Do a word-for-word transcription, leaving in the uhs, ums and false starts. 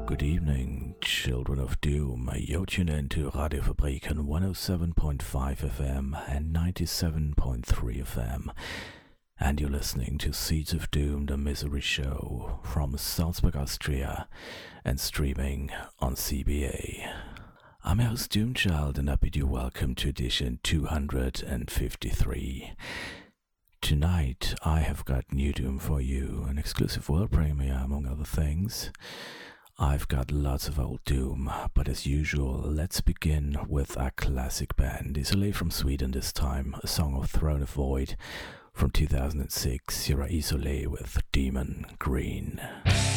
Good evening, children of doom. You're tuned in to Radio Fabriken one oh seven point five F M and ninety-seven point three F M. And you're listening to Seeds of Doom, the Misery Show from Salzburg, Austria, and streaming on C B A. I'm your host Doomchild, and I bid you welcome to edition two hundred fifty-three. Tonight, I have got new Doom for you, an exclusive world premiere, among other things. I've got lots of old Doom, but as usual, let's begin with a classic band. Isolé from Sweden this time, a song of Throne of Void from two thousand six. Here are Isolé with Demon Green.